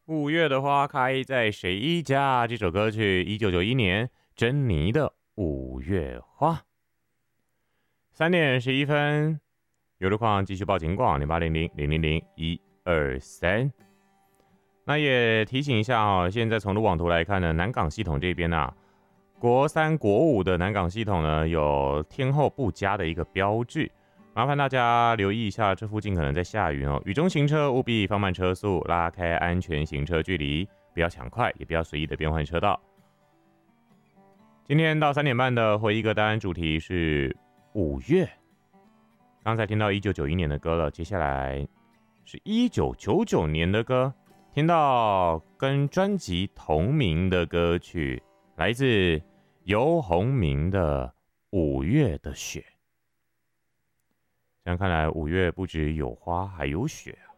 五月的花开在谁家？这首歌曲1991年珍妮的《五月花》。3点11分，有路况继续报警广0800000123。那也提醒一下现在从路网图来看呢，南港系统这边国3、国5的南港系统呢有天候不佳的一个标志。麻烦大家留意一下，这附近可能在下雨雨中行车务必放慢车速，拉开安全行车距离，不要抢快，也不要随意的变换车道。今天到3点半的回忆歌单主题是5月。刚才听到1991年的歌了，接下来是1999年的歌，听到跟专辑同名的歌曲，来自游鸿明的《5月的雪》。这样看来，5月不只有花，还有雪啊。